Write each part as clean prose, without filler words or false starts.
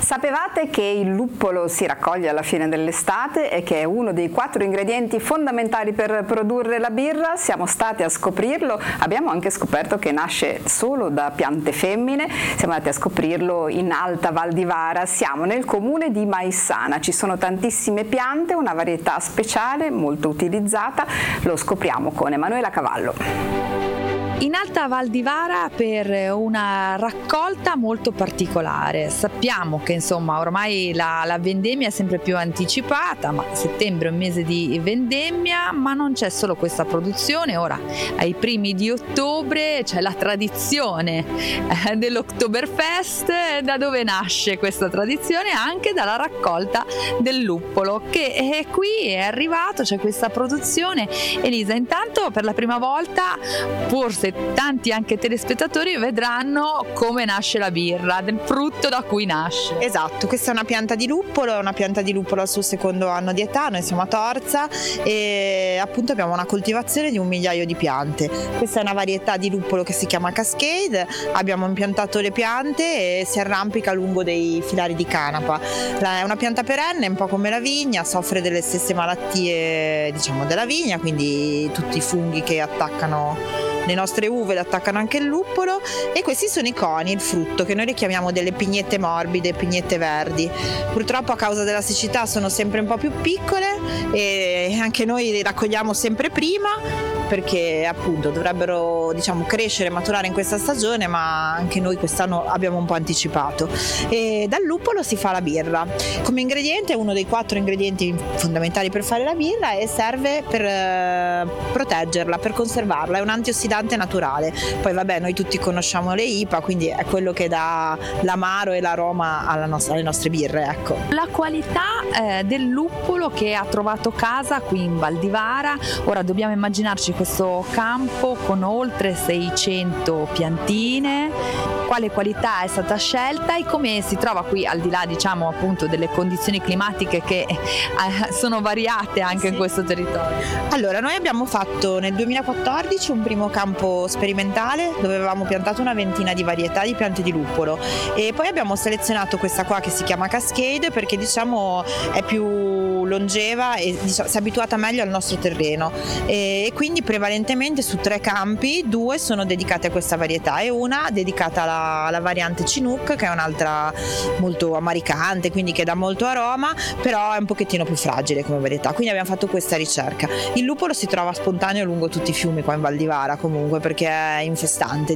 Sapevate che il luppolo si raccoglie alla fine dell'estate e che è uno dei 4 ingredienti fondamentali per produrre la birra? Siamo stati a scoprirlo, abbiamo anche scoperto che nasce solo da piante femmine, siamo andati a scoprirlo in Alta Val di Vara, siamo nel comune di Maissana, ci sono tantissime piante, una varietà speciale molto utilizzata, lo scopriamo con Emanuela Cavallo. In Alta Val di Vara per una raccolta molto particolare. Sappiamo che ormai la vendemmia è sempre più anticipata, ma settembre è un mese di vendemmia, ma non c'è solo questa produzione. Ora ai primi di ottobre c'è la tradizione dell'Oktoberfest. Da dove nasce questa tradizione? Anche dalla raccolta del luppolo che è qui, è arrivato, c'è questa produzione. Elisa, intanto per la prima volta forse tanti anche telespettatori vedranno come nasce la birra, del frutto da cui nasce. Esatto, questa è una pianta di luppolo, al suo secondo anno di età, noi siamo a Torza e appunto abbiamo una coltivazione di 1 migliaio di piante. Questa è una varietà di luppolo che si chiama Cascade, abbiamo impiantato le piante e si arrampica lungo dei filari di canapa. È una pianta perenne, un po' come la vigna, soffre delle stesse malattie della vigna, quindi tutti i funghi che attaccano le nostre uve le attaccano anche il luppolo, e questi sono i coni, il frutto, che noi le chiamiamo delle pignette morbide, pignette verdi. Purtroppo a causa della siccità sono sempre un po' più piccole e anche noi le raccogliamo sempre prima perché appunto dovrebbero crescere e maturare in questa stagione, ma anche noi quest'anno abbiamo un po' anticipato. E dal luppolo si fa la birra. Come ingrediente è uno dei 4 ingredienti fondamentali per fare la birra e serve per proteggerla, per conservarla, è un antiossidante naturale. Poi noi tutti conosciamo le IPA, quindi è quello che dà l'amaro e l'aroma alle nostre birre, ecco. La qualità del luppolo che ha trovato casa qui in Val di Vara. Ora dobbiamo immaginarci questo campo con oltre 600 piantine. Quale qualità è stata scelta e come si trova qui, al di là appunto delle condizioni climatiche che sono variate anche in questo territorio? Allora, noi abbiamo fatto nel 2014 un primo campo sperimentale dove avevamo piantato una ventina di varietà di piante di luppolo e poi abbiamo selezionato questa qua che si chiama Cascade perché è più longeva e si è abituata meglio al nostro terreno e quindi prevalentemente su 3 campi 2 sono dedicati a questa varietà e una dedicata alla variante Chinook, che è un'altra molto amaricante, quindi che dà molto aroma, però è un pochettino più fragile come varietà, quindi abbiamo fatto questa ricerca. Il luppolo si trova spontaneo lungo tutti i fiumi qua in Val di Vara comunque perché è infestante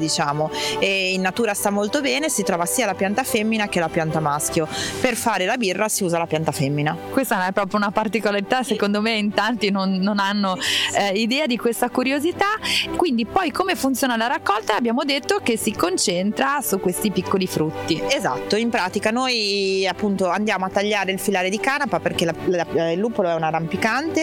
e in natura sta molto bene, si trova sia la pianta femmina che la pianta maschio. Per fare la birra si usa la pianta femmina. Questa è proprio una particolarità, secondo me in tanti non hanno idea di questa curiosità. Quindi poi come funziona la raccolta? Abbiamo detto che si concentra su questi piccoli frutti. Esatto, in pratica noi appunto andiamo a tagliare il filare di canapa perché il luppolo è un arrampicante